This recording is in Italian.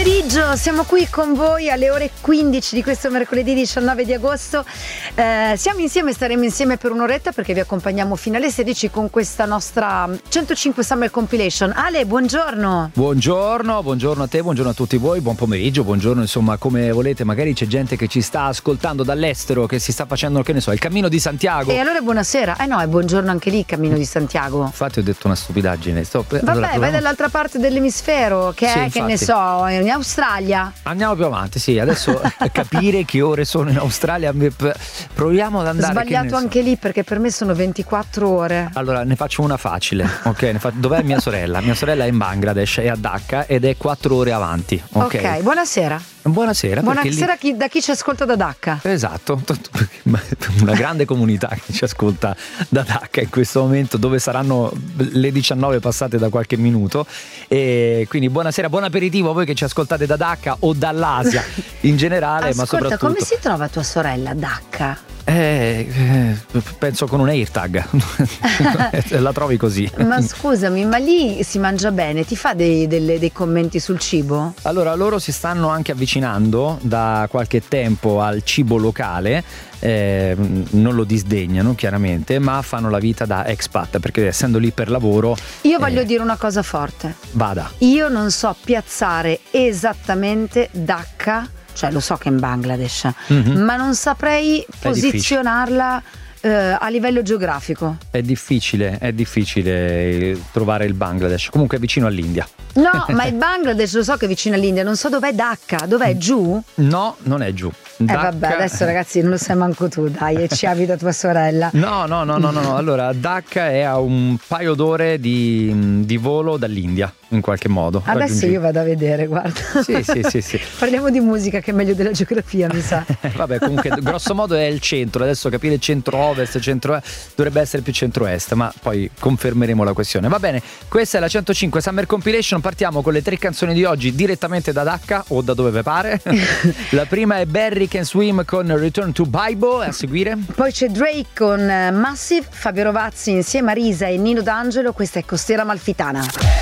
pomeriggio, siamo qui con voi alle ore 15 di questo mercoledì 19 di agosto. Siamo insieme, staremo insieme per un'oretta perché vi accompagniamo fino alle 16 con questa nostra 105 Summer Compilation. Ale, buongiorno. Buongiorno a te, buongiorno a tutti voi, buon pomeriggio, buongiorno, insomma, come volete. Magari c'è gente che ci sta ascoltando dall'estero, che si sta facendo, che ne so, il Cammino di Santiago. E allora buonasera. No, è buongiorno anche lì, Cammino di Santiago. Infatti ho detto una stupidaggine. Vabbè, vai dall'altra parte dell'emisfero, che sì, è, infatti. che ne so, in Australia. Andiamo più avanti, sì, adesso capire che ore sono in Australia, proviamo ad andare. Sbagliato anche lì, perché per me sono 24 ore. Allora, ne faccio una facile, ok? Dov'è mia sorella? Mia sorella è in Bangladesh, è a Dhaka ed è 4 ore avanti, ok? Buonasera. Buonasera. Buonasera da chi ci ascolta da Dhaka. Esatto, una grande comunità che ci ascolta da Dhaka in questo momento, dove saranno le 19 passate da qualche minuto. E quindi buonasera, buon aperitivo a voi che ci ascoltate da Dhaka o dall'Asia in generale. Ascolta, ma soprattutto, come si trova tua sorella a Dhaka? Penso con un AirTag. La trovi così. Ma scusami, ma lì si mangia bene? Ti fa dei commenti sul cibo? Allora, loro si stanno anche avvicinando da qualche tempo al cibo locale. Non lo disdegnano chiaramente, ma fanno la vita da expat, perché essendo lì per lavoro. Io voglio dire una cosa forte. Vada. Io non so piazzare esattamente Dhaka, cioè lo so che è in Bangladesh, ma non saprei posizionarla a livello geografico. È difficile trovare il Bangladesh. Comunque è vicino all'India. No, ma il Bangladesh lo so che è vicino all'India, non so dov'è Dhaka. Dov'è, giù? No, non è giù. Vabbè, adesso ragazzi non lo sai manco tu, dai, e ci abita tua sorella. No. Allora, Dhaka è a un paio d'ore di volo dall'India, in qualche modo. Adesso io vado a vedere, guarda. Sì. Parliamo di musica, che è meglio della geografia, mi sa. Vabbè, comunque grosso modo è il centro. Adesso capire centro-ovest, dovrebbe essere più centro-est, ma poi confermeremo la questione. Va bene, questa è la 105 Summer Compilation. Partiamo con le 3 canzoni di oggi direttamente da Dhaka o da dove vi pare. La prima è Barry Can Swim con Return to Bible, a seguire. Poi c'è Drake con Massive, Fabio Rovazzi insieme a Risa e Nino D'Angelo. Questa è Costiera Amalfitana.